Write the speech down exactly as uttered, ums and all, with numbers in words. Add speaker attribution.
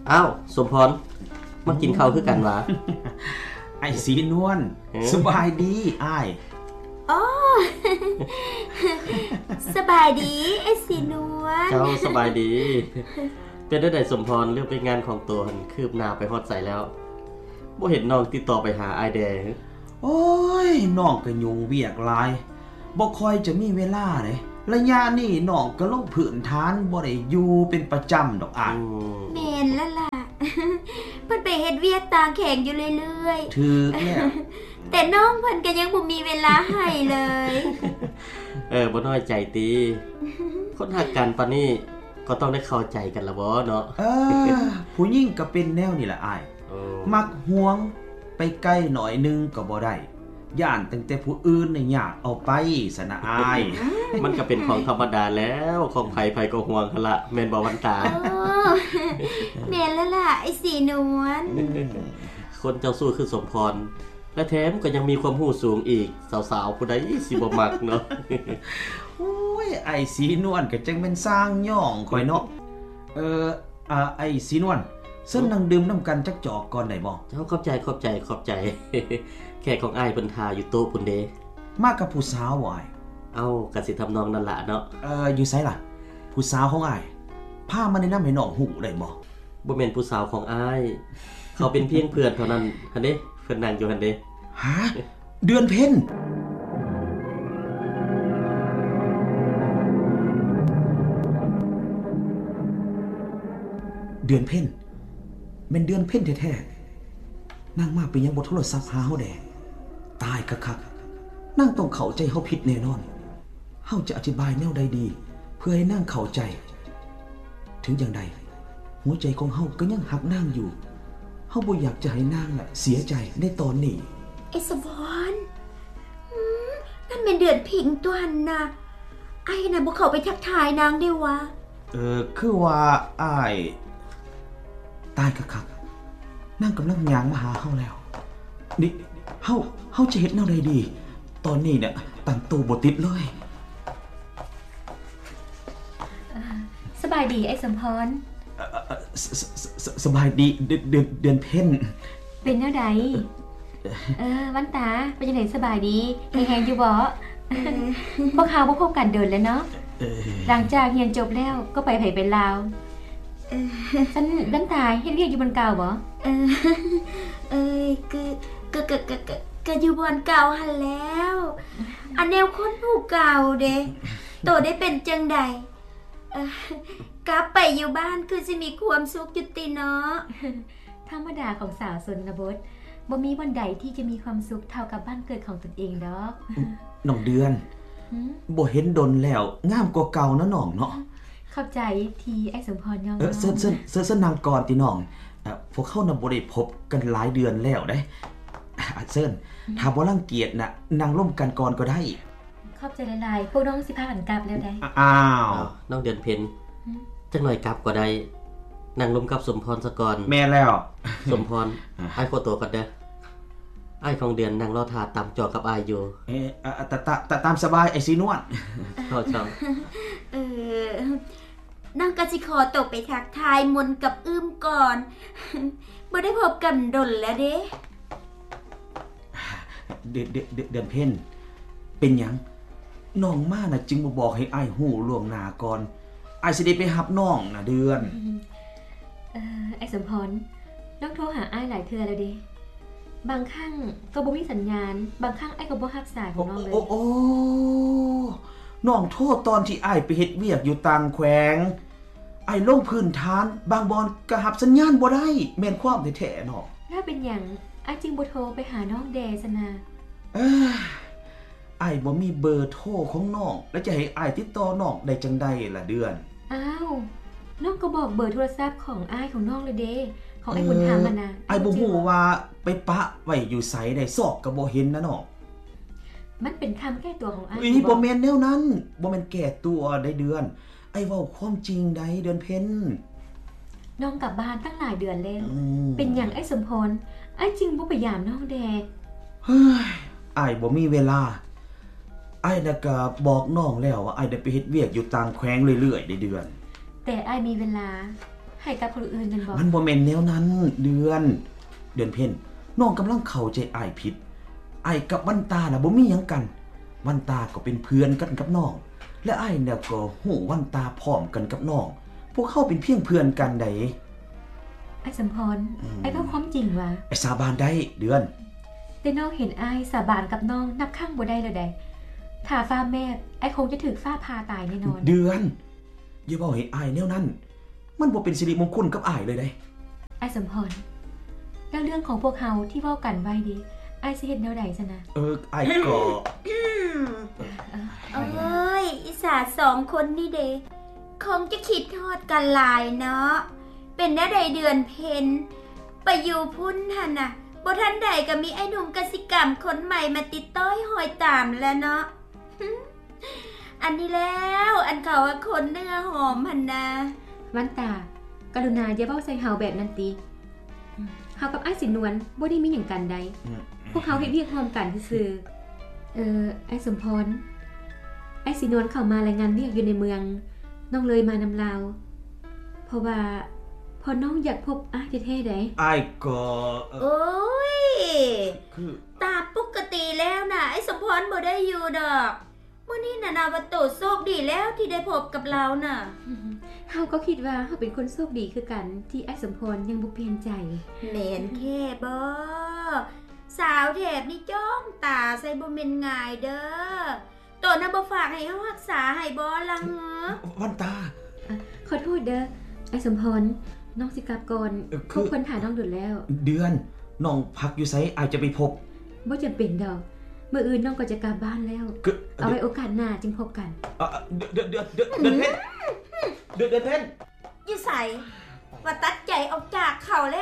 Speaker 1: อ้าวสมพรมากินข้าวคือกันวะ
Speaker 2: ไอ้สีนวลสบายดีอ้าย
Speaker 3: อ๋อ สบายดีไอ้สีนวล
Speaker 1: เจ้าสบายดีเป็นได้ใดสมพรเรื่องไปงานของตัวหันคืบหน้าไปฮอดใส่แล้วบ่เห็นน้องติดต่อไปหาอ้ายแดง
Speaker 2: โอ้ยน้องก็ยุ่งเวียกหลายบ่ค่อยจะมีเวลาเลยระยะนี้น้องก็ลงพื้นฐานบ่ได้อยู่เป็นประจำดอกอ้าย
Speaker 3: แม่นแล้วล่ะเพิ่นไปเฮ็ดเวียกตาแข็งอยู่เรื่อย
Speaker 2: ๆถูกแล้ว
Speaker 3: แต่น้องเพิ่นก็ยังบ่มีเวลาให้เลย
Speaker 1: เออบ่น้อยใจติคนฮักกันปานนี้ก็ต้องได้เข้าใจกันละบ่เนาะ
Speaker 2: เออผู้หญิงก็เป็นแนวนี่ล่ะอ้ายมักหวงไปใกล้หน่อยนึงก็บ่ได้ย่านตั้งแต่ผู้อื่นน่ะอยากเอาไปสนะอาย
Speaker 1: มันก็เป็นของธรรมดาแล้วของไผๆก็ห่วงหั่นล่ะแม่นบ่วันตา
Speaker 3: แม่นแล้วล่ะไอ้สีนวล
Speaker 1: คนเจ้าสู้คือสมพรและแถมก็ยังมีความรู้สูงอีกสาวๆผู้ใดสิบ่มักเนาะ
Speaker 2: โอ้ยไอ้สีนวลก็จังเป็นสร้างย่องข่อยเนาะเอ่ออ่าไอ้สีนวลเส้นนั่งดื่มน้ำกันจักจอกก่อนได้บ่
Speaker 1: เจ้าขอบใจขอบใจขอบใจแขกของอ้ายเพิ่นทาอยู่โต๊ะพุ่นเด้
Speaker 2: มากับผู้สาวบ่อ้าย
Speaker 1: เอ้าก็สิทำนองนั่นล่ะเนาะ
Speaker 2: เอ่ออยู่ไสล่ะผู้สาวของอ้ายพามาแนะนำให้น้องฮู้ได้บ่
Speaker 1: บ่แม่นผู้สาวของอ้ายเขาเป็นเพียงเพื่อนเท่านั้นหั่นเด้เพิ่นนั่งอยู่หั่นเด้
Speaker 2: ฮะเดือนเพ็ญเดือนเพ็ญแม่นเดือนเพ็ญแท้ๆนางมาเป็นยังบ่โทรศัพท์หาเฮาแดตายคักๆนางต้องเข้าใจเฮาผิดแน่นอนเฮาจะอธิบายแนวใดดีเพื่อให้นางเข้าใจถึงอย่างใดหัวใจของเฮาก็ยังหักนางอยู่เฮาบ่อยากจะให้นางน่ะเสียใจในตอนนี้
Speaker 3: ไอ้สมพรอืมนั่นเป็นเดือนผิงตัวหั่นน่ะไอ้น่ะบ่เข้าไปทักทายนางได้วะ
Speaker 2: เออคือว่าอ้ายตายคักๆนางกำลังย่างมาหาเฮาแล้วนี่เฮาเฮาจะเฮ็ดแนวใดดีตอนนี้เนี่ยตั้งตัวบ่ติดเลย
Speaker 4: สบายดีไอ้สมพร
Speaker 2: สบายดีเดือนเดือนเดือนเพ็ญ
Speaker 4: เป็นแนวใดเออวันตาเป็นจังได๋สบายดีแฮงๆอยู่บ่บ่ข่าวบ่พบกันเดินแล้วเนาะหลังจากเรียนจบแล้วก็ไปไผเป็นลาวฉันดันตายเฮ็ดเวียกอยู่บนเก่าบ่
Speaker 3: เออเอ้ยคือก็ก็ก็ก็อยู่บนเก่าหั่นแล้วอันแนวคนผู้เก่าเด้โตได้เป็นจังได๋เออกลับไปอยู่บ้านคือสิมีความสุขอยู่ติเนาะ
Speaker 4: ธรรมดาของสาวชนบทบ่มีวันใดที่จะมีความสุขเท่ากับบ้านเกิดของตนเองดอก
Speaker 2: น้องเดือนบ่เห็นดนแล้วงามกว่าเก่านะน้องเนาะ
Speaker 4: เข้าใจที่ไอ้สมพรยอม
Speaker 2: เออเซิ่นๆเซิ่นๆนางก่อนติน้องเอ่อพวกเขาน่ะบ่ได้พบกันหลายเดือนแล้วเด้เซิ่นถ้าบ่รังเกียจน่ะนั่งร่วมกันก่อนก็ได้
Speaker 4: ขอบใจหลายๆพวกน้องสิพากันกลับแล้วได้
Speaker 2: อ้าว
Speaker 1: น้องเดือนเพ็ญจักหน่อยกลับก็ได้นั่งร่วมกับสมพรซะก่อน
Speaker 2: แม่แล้ว
Speaker 1: สมพรอ้ายขอตัวก่อนเด้ออ้ายของเดือนนั่งรอท่าตามจอกับอ้ายอยู่
Speaker 2: เอ๊ะตะตะตามสบายไอ้สีนวล
Speaker 1: เข้าจัง
Speaker 3: เออนางก็สิขอตกไปทักทายมนกับอื้มก่อนบ่ได้พบกันดนแล้วเด้
Speaker 2: เดือนเดือนเดือนเพ็ญเป็นหยังน้องมาน่ะจึงบ่บอกให้อ้ายฮู้ล่วงหน้าก่อนอ้ายสิได้ไปรับน้องน่ะเดือน
Speaker 4: เอ่อไอ้สมพรน้องโทรหาอ้ายหลายเทื่อแล้วเด้บางครั้งก็บ่มีสัญญาณบางครั้งอ้ายก็บ่รับสายของน้องเลย
Speaker 2: โอ้ๆน้องโทรตอนที่อ้ายไปเฮ็ดเวียกอยู่ต่างแขวงอ้ายลงพื้นฐานบางบอนก็รับสัญญาณบ่ได้แม่นความแท้ๆเนาะ
Speaker 4: ถ้าเป็นหยังอ้ายจึงบ่โทรไปหาน้องแดซะนะ
Speaker 2: เอ้ออ้ายบ่มีเบอร์โทรของน้องแล้วจะให้อ้ายติดต่อน้องได้จังได๋ล่ะเดือน
Speaker 4: อ้าวน้องก็บอกเบอร์โทรศัพท์ของอ้ายของน้องเลยเด้ของไอ้คนถามมันน่ะ
Speaker 2: อ้ายบ่ฮู้ว่าไปปะไว้อยู่ไสได้ซอกก็บ่เห็นนะน้อง
Speaker 4: มันเป็นคำแก้ตัวของอ้าย
Speaker 2: อีบ่แม่นแนวนั้นบ่แม่นแก้ตัวได้เดือนไอ้เว้าความจริงได้เดือนเพ็ญ
Speaker 4: น้องกลับบ้านตั้งหลายเดือนแล้วเป็นหยังไอ้สมพรไอ้จึงบ่ไปยามน้องแด
Speaker 2: เฮ้ยอ้ายบ่มีเวลาอ้ายน่ะก็บอกน้องแล้วว่าอ้ายได้ไปเฮ็ดเวียกอยู่ต่างแขวงเรื่อยๆได้เดือน
Speaker 4: แต่อ้ายมีเวลาให้กับคนอื่นนั่นบ่
Speaker 2: มันบ่แม่นแนวนั้นเดือนเดือนเพ็ญน้องกำลังเข้าใจอ้ายผิดอ้ายกับวันตาน่ะบ่มีหยังกันวันตาก็เป็นเพื่อนกันกับน้องและอ้ายเนี่ยก็ฮู้วันตาพร้อมกันกับน้องพวกเขาเป็นเพียงเพื่อนกันได้
Speaker 4: ไอ้สมพรไอ้เว้าความจริงว่า
Speaker 2: ไอ้สาบานได้เดือน
Speaker 4: แต่น้องเห็นอ้ายสาบานกับน้องนับครั้งบ่ได้แล้วใดถ้าฟ้าแม่ไอ้คงจะถูกฟ้าพาตายแน่นอน
Speaker 2: เดือนอย่าบอกให้อายแนวนั้นมันบ่เป็นสิริมงคลกับอายเลยได้
Speaker 4: ไอ้สมพรแล้วเรื่องของพวกเฮาที่เว้ากันไว้ดิไอ้สิเฮ็ดแนวใดซะนะ
Speaker 2: เอออายก็
Speaker 3: เอ้ยอีสาสองคนนี่เด้คงจะคิดทอดกันหลายเนาะเป็นแน่ใดเดือนเพ็ญไปอยู่พุ่นหั่นน่ะบ่ทันใดก็มีไอ้หนุ่มกสิกรรมคนใหม่มาติดต้อยหอยตามแล้วเนาะ อันนี้แล้วอันเขาว่าคนเนื้อหอมหั่นนะ
Speaker 4: วันตากรุณาอย่าเว้าใส่เฮาแบบนั้นติเฮากับไอ้สินวลบ่ได้มีหยังกันใดพวกเขาเฮ็ดเวียกร่วมกันซื่อๆเอ่อไอ้สมพรไอ้สินวลเข้ามารายงานเวียกอยู่ในเมืองน้องเลยมานำลาวเพราะว่าพอน้องอยากพบอ้ายแท้ๆได้
Speaker 2: อายก็เอ่อ
Speaker 3: โอ้ย
Speaker 2: คือ
Speaker 3: ตามปกติแล้วนะไอ้สมพรบ่ได้อยู่ดอกมื้อนี้น่ะนาว่าโตโชคดีแล้วที่ได้พบกับเราน่ะ
Speaker 4: เฮาก็คิดว่าเฮาเป็นคนโชคดีคือกันที่ไอ้สมพรยังบ่เปลี่ยนใจ
Speaker 3: แม่นแค่บ่สาวแถบนี่จ้องตาใส่บ่แม่นง่ายเด้อโตน่ะบ่ฝากให้เฮารักษาให้บ่ล่ะเหรอ
Speaker 2: วันตา
Speaker 4: ขอโทษเด้อไอ้สมพรน้องสิกลับก่อน
Speaker 2: เอ่อ
Speaker 4: พ
Speaker 2: คือ
Speaker 4: วกคนหาน้องดุดแล้ว
Speaker 2: เดือนน้องพักอยู่ไสอายจะไปพบ
Speaker 4: บ่จำเป็นดอกเมื่ออื่นน้องก็จะกลับบ้านแล้ว
Speaker 2: คือ
Speaker 4: เอาไว้โอกาสหน้าจึงพบกัน
Speaker 2: เอ่อเดือนเดือนเดือนเดือนเดือนเพ็ญเดือนเดือนเพ็ญ
Speaker 3: อยู่ไสว่าตัดใจออกจากเขา